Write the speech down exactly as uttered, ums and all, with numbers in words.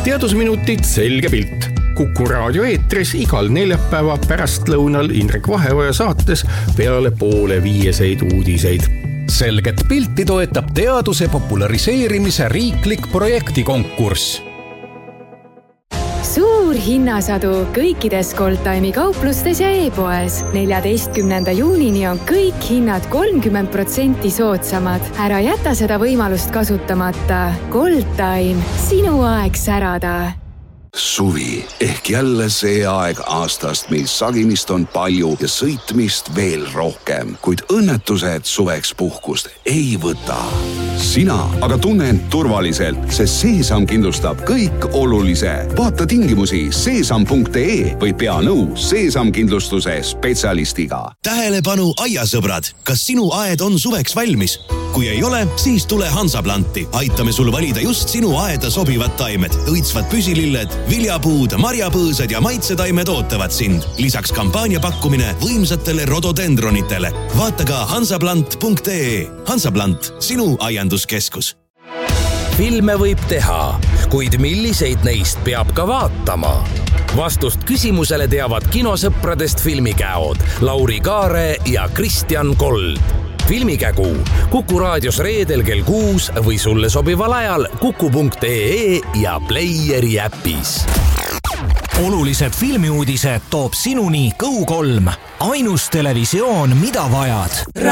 teadusminutid selge pilt. Kuku raadio eetris igal neljapäeva pärastlõunal Indrek Vaheoja saates peale poole viieseid uudiseid. Selget pilti toetab teaduse populariseerimise riiklik projektikonkurss. Suur hinnasadu kõikides Goldtime'i kauplustes ja e-poes. neljateistkümnenda juunini on kõik hinnad kolmkümmend protsenti soodsamad. Ära jäta seda võimalust kasutamata. Goldtime, sinu aeg särada. Suvi ehk jälle see aeg aastast, mil sagimist on palju ja sõitmist veel rohkem, kuid õnnetused suveks puhkust ei võta. Sina aga tunne end turvaliselt, sest Seesam kindlustab kõik olulise. Vaata tingimusi seesam punkt ee või pea nõu Seesam kindlustuse spetsialistiga. Tähelepanu aiasõbrad, kas sinu aed on suveks valmis? Kui ei ole, siis tule Hansaplanti. Aitame sul valida just sinu aeda sobivad taimed, õitsvad püsililled, viljapuud, marjapõõsad ja maitsetaimed ootavad sind. Lisaks kampaania pakkumine võimsatele rododendronitele. Vaata ka hansaplant punkt ee. Hansaplant, sinu aianduskeskus. Filme võib teha, kuid milliseid neist peab ka vaatama? Vastust küsimusele teavad kinosõpradest filmikäod Lauri Kaare ja Kristjan Kold. Filmikägu Kuku raadios reedel kell kuus või sulle sobival ajal kuku punkt ee ja Playeri äpis. Olulised filmiuudised toob sinuni Go kolm. Ainus televisioon, mida vajad.